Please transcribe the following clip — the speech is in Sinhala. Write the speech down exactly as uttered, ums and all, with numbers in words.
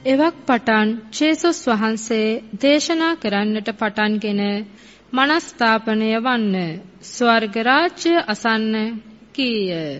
එවක් පටන් ජේසුස් වහන්සේ දේශනා කරන්නට පටන්ගෙන මනස්ථාපනය වන්න ස්වර්ග රාජ්‍ය අසන්න කීය.